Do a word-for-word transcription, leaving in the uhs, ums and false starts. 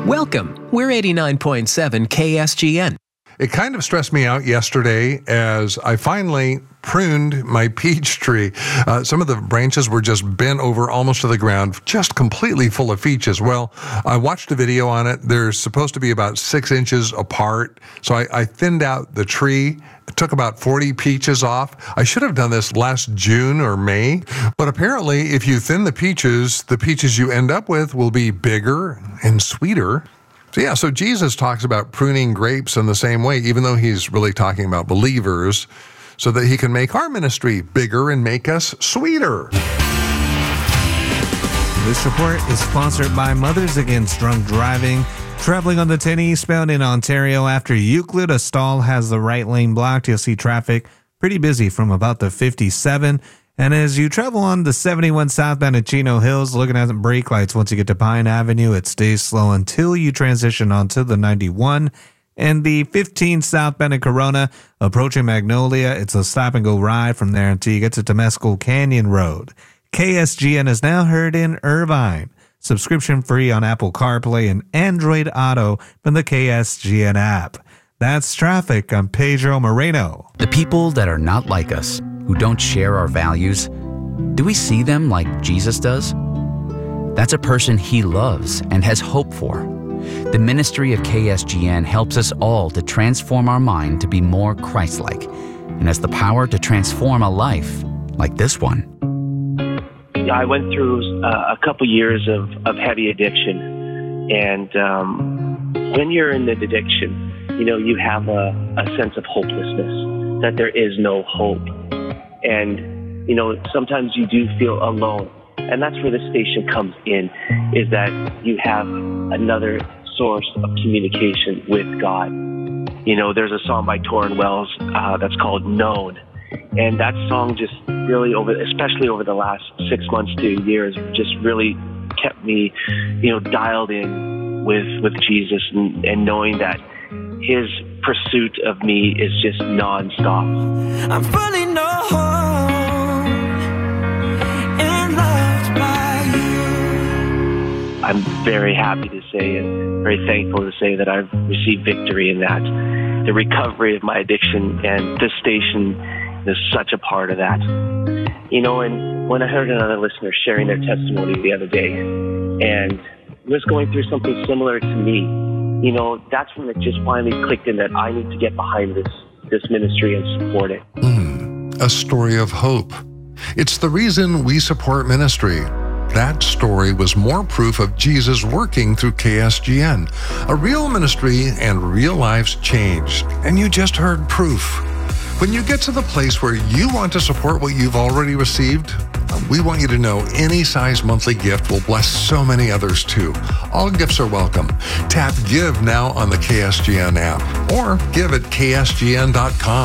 Welcome. We're eighty-nine point seven K S G N. It kind of stressed me out yesterday as I finally pruned my peach tree. Uh, some of the branches were just bent over almost to the ground, just completely full of peaches. Well, I watched a video on it. They're supposed to be about six inches apart. So I, I thinned out the tree. It took about forty peaches off. I should have done this last June or May, but apparently if you thin the peaches, the peaches you end up with will be bigger and sweeter. So yeah, so Jesus talks about pruning grapes in the same way, even though he's really talking about believers, so that he can make our ministry bigger and make us sweeter. This report is sponsored by Mothers Against Drunk Driving. Traveling on the ten eastbound in Ontario after Euclid, a stall has the right lane blocked. You'll see traffic pretty busy from about the fifty-seven. And as you travel on the seventy-one southbound at Chino Hills, looking at the brake lights, once you get to Pine Avenue, it stays slow until you transition onto the ninety-one. And the fifteen southbound at Corona, approaching Magnolia, it's a stop-and-go ride from there until you get to Temescal Canyon Road. K S G N is now heard in Irvine. Subscription free on Apple CarPlay and Android Auto from the K S G N app. That's traffic. I'm Pedro Moreno. The people that are not like us, who don't share our values, do we see them like Jesus does? That's a person he loves and has hope for. The ministry of K S G N helps us all to transform our mind to be more Christ-like, and has the power to transform a life like this one. I went through uh, a couple years of, of heavy addiction, and um, when you're in the addiction, you know, you have a, a sense of hopelessness, that there is no hope. And, you know, sometimes you do feel alone. And that's where the station comes in, is that you have another source of communication with God. You know, there's a song by Torrin Wells uh, that's called Known. And that song just really, over, especially over the last six months to years, just really kept me, you know, dialed in with, with Jesus and, and knowing that his pursuit of me is just nonstop. I'm fully known and loved by you. I'm very happy to say and very thankful to say that I've received victory in that. The recovery of my addiction, and this station is such a part of that. You know, and when I heard another listener sharing their testimony the other day and was going through something similar to me, you know, that's when it just finally clicked in that I need to get behind this this ministry and support it. Mm, a story of hope. It's the reason we support ministry. That story was more proof of Jesus working through K S G N. A real ministry and real lives changed. And you just heard proof. When you get to the place where you want to support what you've already received, we want you to know any size monthly gift will bless so many others too. All gifts are welcome. Tap Give now on the K S G N app or give at K S G N dot com.